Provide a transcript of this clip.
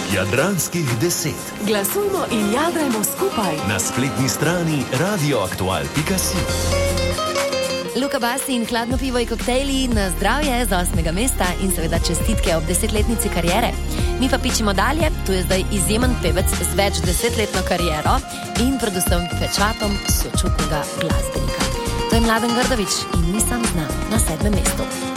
Jadranskih 10. Glasujmo in jadrajmo skupaj. Na spletni strani radioaktual.si. Luka Basi in Hladno pivo in koktejli na zdravje z 8. mesta in seveda čestitke ob 10-letnici kariere. Mi pa pičimo dalje, tu je zdaj izjemen pevec z več 10-letno kariero in predvsem pečatom sočutnega glasbenika. To je Mladen Grdović in Nisam zna na 7. mestu.